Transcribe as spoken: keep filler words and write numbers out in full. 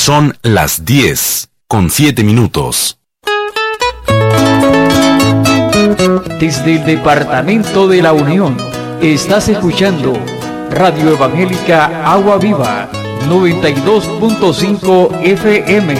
Son las diez con siete minutos. Desde el Departamento de la Unión, estás escuchando Radio Evangélica Agua Viva, noventa y dos punto cinco F M.